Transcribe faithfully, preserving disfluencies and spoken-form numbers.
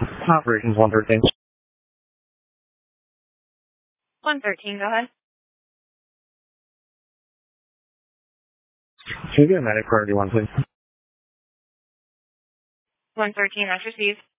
Operations one thirteen. one thirteen, go ahead. Can you get a medic priority one, please? one thirteen, that's received.